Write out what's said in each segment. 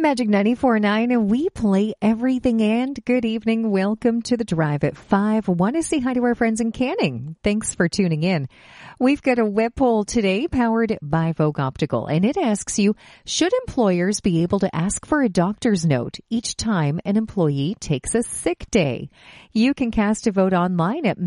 Magic 94.9, and we play everything. And good evening. Welcome to the Drive at 5. Want to say hi to our friends in Canning. Thanks for tuning in. We've got a web poll today powered by Vogue Optical, and it asks you, should employers be able to ask for a doctor's note each time an employee takes a sick day? You can cast a vote online at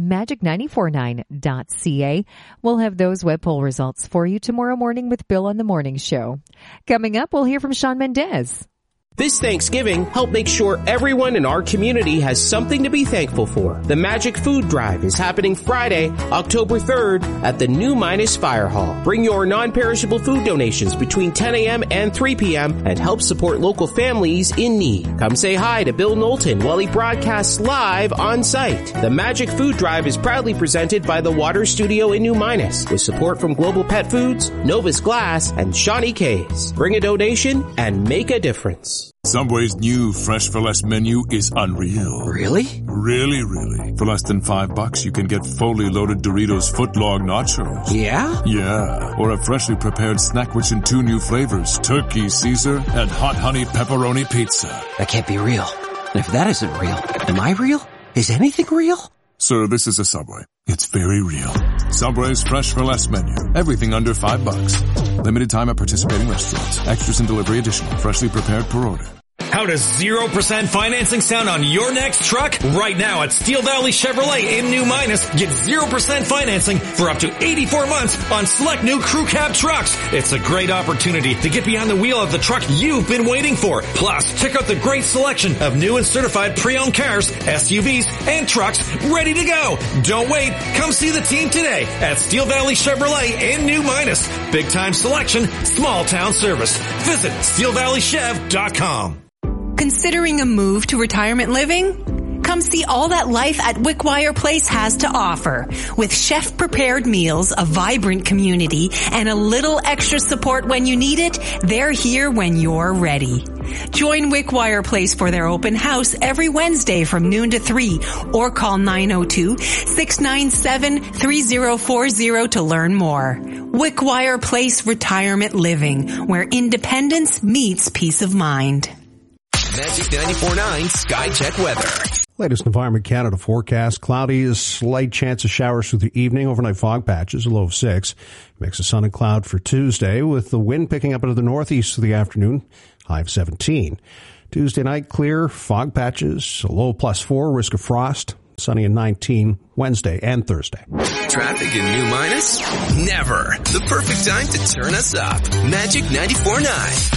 magic949.ca. We'll have those web poll results for you tomorrow morning with Bill on the Morning Show. Coming up, we'll hear from Shawn Mendez. This Thanksgiving, help make sure everyone in our community has something to be thankful for. The Magic Food Drive is happening Friday, October 3rd at the New Minas Fire Hall. Bring your non-perishable food donations between 10 a.m. and 3 p.m. and help support local families in need. Come say hi to Bill Knowlton while he broadcasts live on site. The Magic Food Drive is proudly presented by the Water Studio in New Minas with support from Global Pet Foods, Novus Glass, and Shawnee K's. Bring a donation and make a difference. Subway's new Fresh for Less menu is unreal. Really? Really. For less than $5, you can get fully loaded Doritos footlong nachos. Yeah? Yeah. Or a freshly prepared snack rich in 2 new flavors, Turkey Caesar and Hot Honey Pepperoni Pizza. That can't be real. And if that isn't real, am I real? Is anything real? Sir, this is a Subway. It's very real. Subway's Fresh for Less menu. Everything under $5. Limited time at participating restaurants. Extras and delivery additional. Freshly prepared per order. How does 0% financing sound on your next truck? Right now at Steel Valley Chevrolet in New Minas, get 0% financing for up to 84 months on select new crew cab trucks. It's a great opportunity to get behind the wheel of the truck you've been waiting for. Plus, check out the great selection of new and certified pre-owned cars, SUVs, and trucks ready to go. Don't wait. Come see the team today at Steel Valley Chevrolet in New Minas. Big time selection, small town service. Visit SteelValleyChev.com. Considering a move to retirement living? Come see all that life at Wickwire Place has to offer. With chef-prepared meals, a vibrant community, and a little extra support when you need it, they're here when you're ready. Join Wickwire Place for their open house every Wednesday from noon to 3, or call 902-697-3040 to learn more. Wickwire Place Retirement Living, where independence meets peace of mind. Magic 94.9 Sky Check weather. Latest Environment Canada forecast. Cloudy, a slight chance of showers through the evening. Overnight fog patches, a low of 6. Mix of sun and cloud for Tuesday, with the wind picking up into the northeast through the afternoon. High of 17. Tuesday night, clear, fog patches, a low +4, risk of frost. Sunny and 19 Wednesday and Thursday. Traffic in New Minas? Never. The perfect time to turn us up. Magic 94.9.